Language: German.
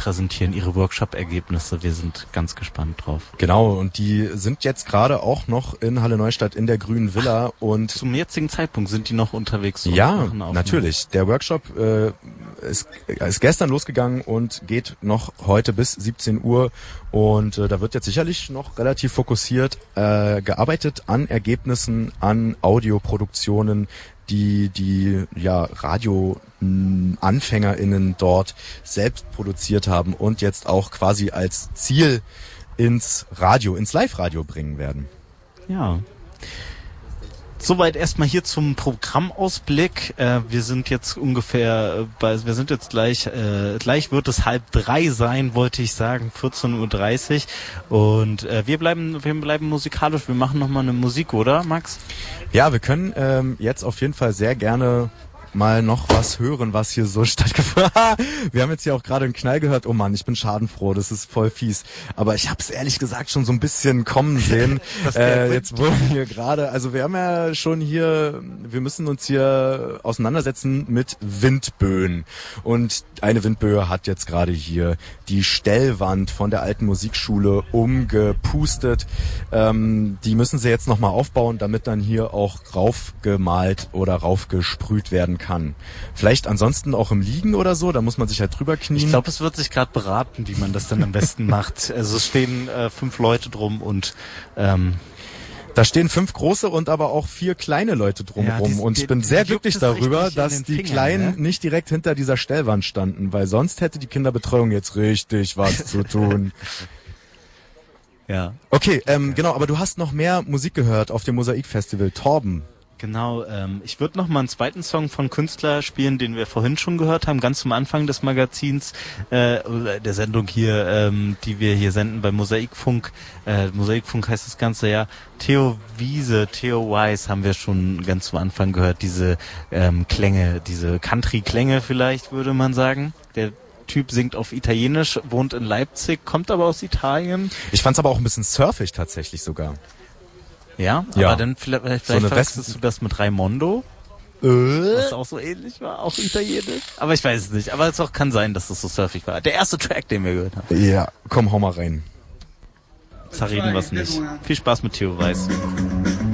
präsentieren ihre Workshop-Ergebnisse. Wir sind ganz gespannt drauf. Genau, und die sind jetzt gerade auch noch in Halle Neustadt in der Grünen Villa. Und zum jetzigen Zeitpunkt sind die noch unterwegs. Ja, natürlich. Der Workshop ist gestern losgegangen und geht noch heute bis 17 Uhr. Und da wird jetzt sicherlich noch relativ fokussiert gearbeitet an Ergebnissen, an Audioproduktionen, die Radio-AnfängerInnen dort selbst produziert haben und jetzt auch quasi als Ziel ins Live-Radio bringen werden. Ja. Soweit erstmal hier zum Programmausblick. Wir sind jetzt gleich wird es 2:30 sein, wollte ich sagen, 14:30 Uhr. Und wir bleiben musikalisch. Wir machen nochmal eine Musik, oder Max? Ja, wir können jetzt auf jeden Fall sehr gerne mal noch was hören, was hier so stattgefunden hat. Wir haben jetzt hier auch gerade einen Knall gehört. Oh Mann, ich bin schadenfroh, das ist voll fies. Aber ich habe es ehrlich gesagt schon so ein bisschen kommen sehen. Jetzt wurden wir gerade, also wir haben ja schon hier, wir müssen uns hier auseinandersetzen mit Windböen. Und eine Windböe hat jetzt gerade hier die Stellwand von der alten Musikschule umgepustet. Die müssen sie jetzt nochmal aufbauen, damit dann hier auch raufgemalt oder raufgesprüht werden kann. Vielleicht ansonsten auch im Liegen oder so, da muss man sich halt drüber knien. Ich glaube, es wird sich gerade beraten, wie man das dann am besten macht. Also es stehen 5 Leute drum und da stehen 5 große und aber auch 4 kleine Leute drumherum. Und ich bin sehr glücklich darüber, dass die Kleinen nicht direkt hinter dieser Stellwand standen, weil sonst hätte die Kinderbetreuung jetzt richtig was zu tun. Ja. Okay, genau, aber du hast noch mehr Musik gehört auf dem Mosaik-Festival. Torben. Genau, ich würde noch mal einen zweiten Song von Künstler spielen, den wir vorhin schon gehört haben, ganz zum Anfang des Magazins, der Sendung hier, die wir hier senden bei Mosaikfunk. Mosaikfunk heißt das Ganze ja. Theo Wise haben wir schon ganz zum Anfang gehört, diese Klänge, diese Country-Klänge vielleicht, würde man sagen. Der Typ singt auf Italienisch, wohnt in Leipzig, kommt aber aus Italien. Ich fand's aber auch ein bisschen surfig tatsächlich sogar. Ja, aber dann vielleicht so verwechselst du das mit Raimondo, was auch so ähnlich war, auch italienisch. Aber ich weiß es nicht. Aber es auch kann sein, dass das so surfig war. Der erste Track, den wir gehört haben. Ja, komm, hau mal rein. Zerreden wir es nicht. Viel Spaß mit Theo Weiß.